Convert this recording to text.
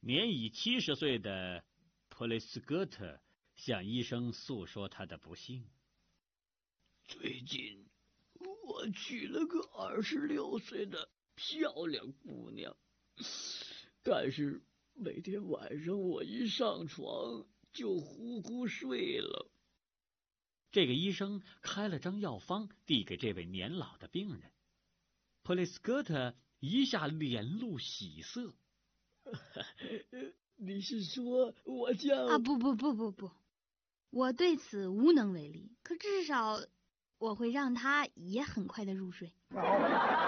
年已70岁的普雷斯戈特向医生诉说他的不幸。 最近我娶了个26岁的漂亮姑娘，但是每天晚上我一上床就呼呼睡了。 这个医生开了张药方递给这位年老的病人，普雷斯戈特一下脸露喜色。 你是说我将…… 啊，不，我对此无能为力，可至少我会让他也很快的入睡。